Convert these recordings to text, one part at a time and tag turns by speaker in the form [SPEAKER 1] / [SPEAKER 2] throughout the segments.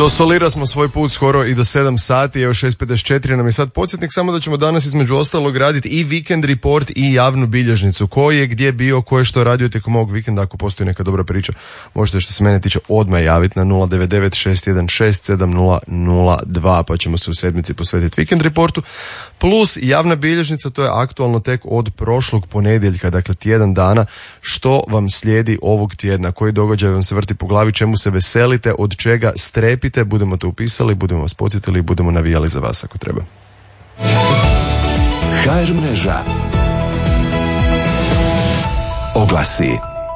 [SPEAKER 1] Dosolira smo svoj put skoro i do 7 sati, evo 6:54 nam je sad podsjetnik, samo da ćemo danas između ostalog raditi i Weekend Report i javnu bilježnicu. Ko je gdje bio, ko je što radio tijekom ovog vikenda, ako postoji neka dobra priča, možete što se mene tiče odmah javiti na 099-616-7002, pa ćemo se u sedmici posvetiti Weekend Reportu. Plus javna bilježnica, to je aktualno tek od prošlog ponedjeljka, dakle tjedan dana, što vam slijedi ovog tjedna, koji događaj vam se vrti po glavi, čemu se veselite, od čega strepite, budemo to upisali, budemo vas podsjetili i budemo navijali za vas ako treba.
[SPEAKER 2] HR mreža. Oglasi.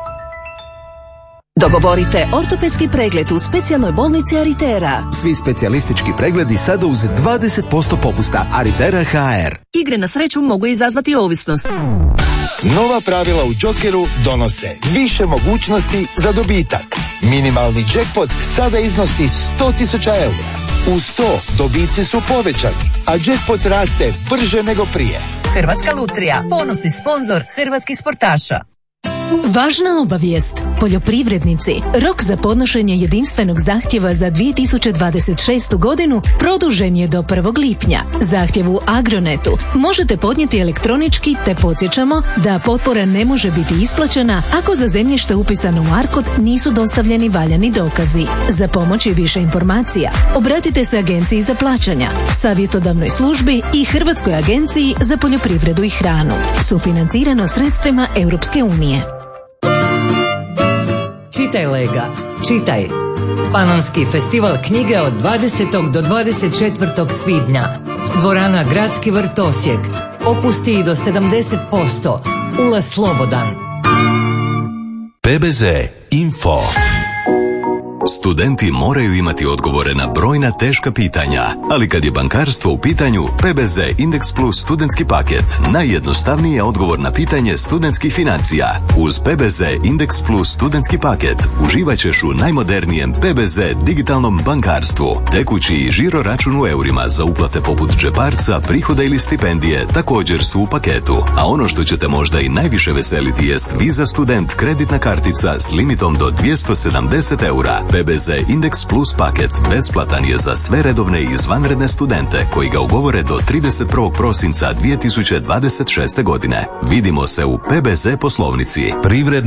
[SPEAKER 3] Dogovorite ortopedski pregled u specijalnoj bolnici Aritera.
[SPEAKER 4] Svi specijalistički pregledi sada uz 20% popusta. Aritera HR.
[SPEAKER 3] Igre na sreću mogu izazvati ovisnost.
[SPEAKER 5] Nova pravila u Jokeru donose više mogućnosti za dobitak. Minimalni jackpot sada iznosi 100.000 eura. Uz to dobici su povećani, a jackpot raste brže nego prije.
[SPEAKER 3] Hrvatska lutrija, ponosni sponzor hrvatskih sportaša.
[SPEAKER 6] Važna obavijest. Poljoprivrednici, rok za podnošenje jedinstvenog zahtjeva za 2026. godinu produžen je do 1. lipnja. Zahtjev u Agronetu možete podnijeti elektronički, te podsjećamo da potpora ne može biti isplaćena ako za zemljište upisano u ARKOD nisu dostavljeni valjani dokazi. Za pomoć i više informacija obratite se Agenciji za plaćanja, savjetodavnoj službi i Hrvatskoj agenciji za poljoprivredu i hranu. Sufinancirano sredstvima Europske unije.
[SPEAKER 7] Čitaj Lega, čitaj. Panonski festival knjige od 20. do 24. svibnja. Dvorana Gradski vrt Osijek. Opusti i do 70%. Ulaz slobodan.
[SPEAKER 2] PBZ Info. Studenti moraju imati odgovore na brojna teška pitanja, ali kad je bankarstvo u pitanju, PBZ Index Plus studentski paket najjednostavniji je odgovor na pitanje studentskih financija. Uz PBZ Index Plus studentski paket uživat ćeš u najmodernijem PBZ digitalnom bankarstvu. Tekući i žiro račun u eurima za uplate poput džeparca, prihoda ili stipendije također su u paketu. A ono što će te možda i najviše veseliti jest Visa Student kreditna kartica s limitom do 270 eura. PBZ Index Plus paket besplatan je za sve redovne i izvanredne studente koji ga ugovore do 31. prosinca 2026. godine. Vidimo se u PBZ poslovnici.